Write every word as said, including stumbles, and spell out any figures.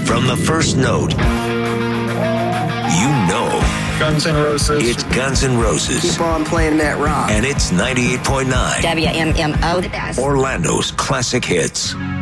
From the first note, you know Guns N' Roses. it's Guns N' Roses. Keep on playing that rock. And it's ninety-eight point nine. W M M O, the best. Orlando's classic hits.